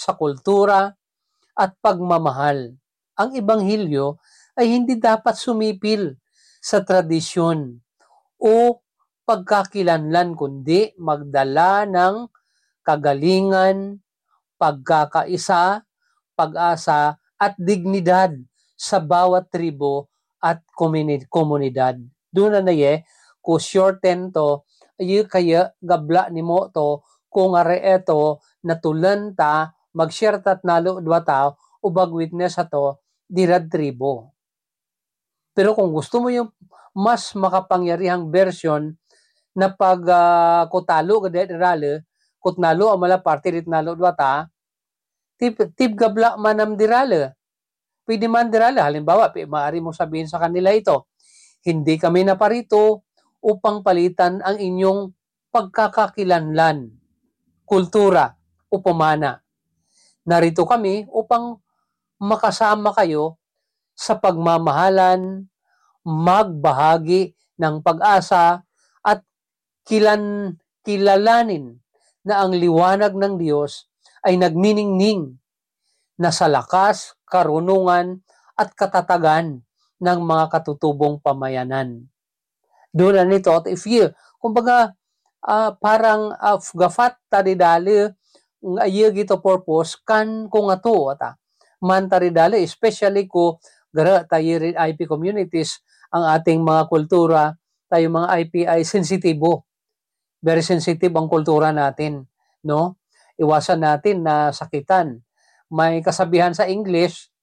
sa kultura at pagmamahal. Ang Ebanghelyo ay hindi dapat sumipil sa tradisyon o pagkakilanlan, kundi magdala ng kagalingan, pagkakaisa, pag-asa at dignidad sa bawat tribo at komunidad. Doon na ko shorten to, ayo kaya gabla ni mo to, kung are eto, natulan ta, mag-share tat nalo dwa ta, ubag witness ato, dirad tribo. Pero kung gusto mo yung mas makapangyarihang version na pag kutalo kadet irale, kutnalo amala party rit nalo dwa ta, tip gabla manam dirale. Pwede man dirala, halimbawa, maaari mo sabihin sa kanila ito, hindi kami naparito upang palitan ang inyong pagkakakilanlan, kultura o pamana. Narito kami upang makasama kayo sa pagmamahalan, magbahagi ng pag-asa at kilalanin na ang liwanag ng Diyos ay nagniningning na sa lakas, karunungan at katatagan ng mga katutubong pamayanan. Doon na nito, at if you, kumbaga, parang gafat taridali, ayo gito purpose, kan kung ato, man taridali, especially ko, gara tayo IP communities, ang ating mga kultura, tayo mga IP ay sensitibo. Very sensitive ang kultura natin, no? Iwasan natin na sakitan. May kasabihan sa English,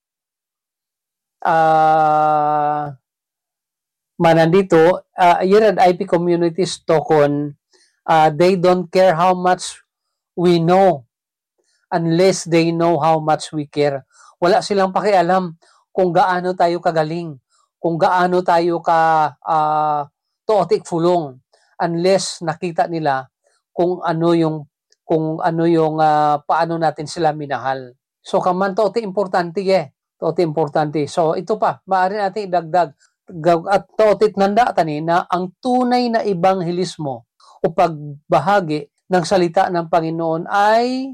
manandito, yun ang IP communities tokon, they don't care how much we know unless they know how much we care. Wala silang pakialam kung gaano tayo kagaling, kung gaano tayo tootik fulong, unless nakita nila kung ano yung paano natin sila minahal. So kaman to importante importante. So ito pa, maaari natin idagdag at totit nanda tani na ang tunay na ebanghelismo o pagbahagi ng salita ng Panginoon ay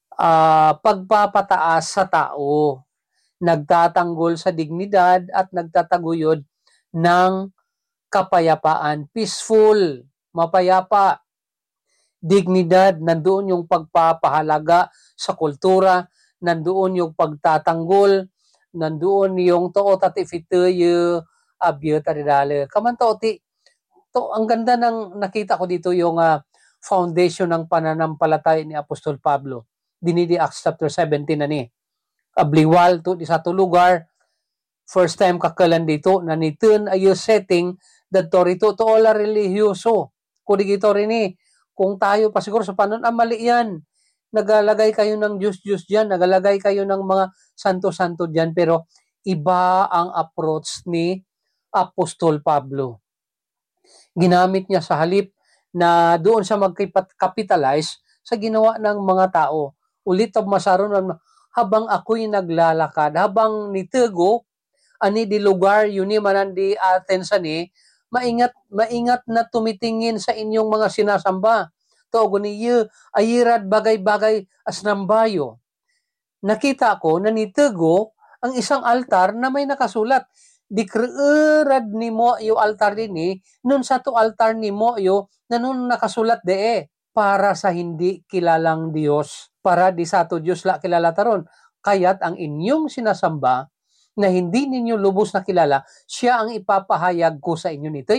pagpapataas sa tao, nagtatanggol sa dignidad at nagtataguyod ng kapayapaan, peaceful, mapayapa, dignidad, nandoon yung pagpapahalaga sa kultura, nandoon yung pagtatanggol, nandoon yung toot at ifito yung abiyot aridale. Kaman tooti, ang ganda ng nakita ko dito yung foundation ng pananampalataya ni Apostol Pablo. Dinidi Acts chapter 17 na ni. Abliwal to di sa lugar, first time kakalan dito, nanitun ayo setting, dadto rito to all religyoso. Kung dito rin kung tayo pa siguro sa panon mali yan, nagalagay kayo ng Diyos dyan, nagalagay kayo ng mga santo-santo dyan, pero iba ang approach ni Apostol Pablo. Ginamit niya sa halip na doon sa mag-capitalize sa ginawa ng mga tao. Ulit ang masaron, habang ako'y naglalakad, habang nitego, ani di lugar, yun ni manandi Athens ani, maingat na tumitingin sa inyong mga sinasamba. Togo niyo, ayirad bagay-bagay as nambayo. Nakita ko na nitego ang isang altar na may nakasulat, dikreerad ni mo yung altar din nun sa to altar ni mo na nun nakasulat para sa hindi kilalang Diyos, para di sa to Diyos la kilala taron. Kaya't ang inyong sinasamba na hindi ninyo lubos na kilala, siya ang ipapahayag ko sa inyo nito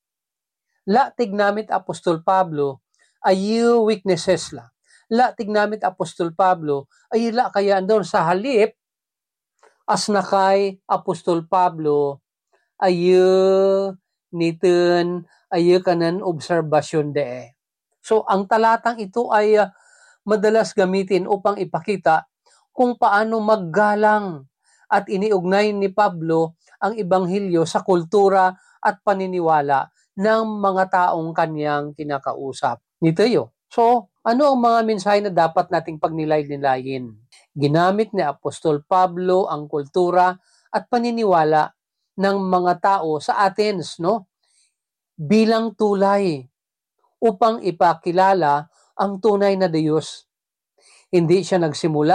La tignamit Apostol Pablo ay weaknesses la. La tignamit Apostol Pablo ay la kaya doon sa halip as na kay Apostol Pablo ay nitun ay kanan obserbasyon So ang talatang ito ay madalas gamitin upang ipakita kung paano maggalang at iniugnay ni Pablo ang ebanghelyo sa kultura at paniniwala ng mga taong kanyang kinakausap. Nito So, ano ang mga mensahe na dapat nating pagnilay-nilayin? Ginamit ni Apostol Pablo ang kultura at paniniwala ng mga tao sa Athens, bilang tulay upang ipakilala ang tunay na Diyos. Hindi siya nagsimula